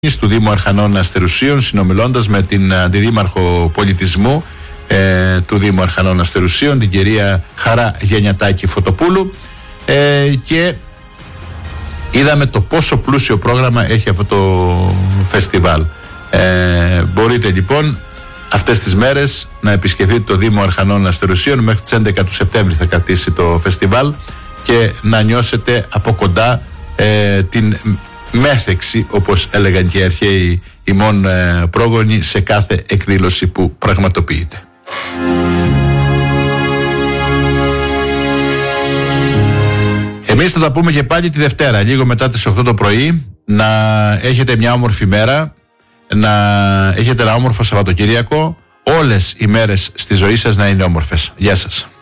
του Δήμου Αρχανών Αστερουσίων, συνομιλώντας με την Αντιδήμαρχο Πολιτισμού του Δήμου Αρχανών Αστερουσίων, την κυρία Χαρά Γενιατάκη Φωτοπούλου, και είδαμε το πόσο πλούσιο πρόγραμμα έχει αυτό το φεστιβάλ. Μπορείτε λοιπόν αυτές τις μέρες να επισκεφτείτε το Δήμο Αρχανών Αστερουσίων. Μέχρι τις 11 του Σεπτέμβρη θα κρατήσει το φεστιβάλ και να νιώσετε από κοντά την μέθεξη, όπως έλεγαν και οι αρχαίοι ημών πρόγονοι, σε κάθε εκδήλωση που πραγματοποιείται. Εμείς θα τα πούμε και πάλι τη Δευτέρα, λίγο μετά τις 8 το πρωί. Να έχετε μια όμορφη μέρα, να έχετε ένα όμορφο Σαββατοκύριακο. Όλες οι μέρες στη ζωή σας να είναι όμορφες. Γεια σας.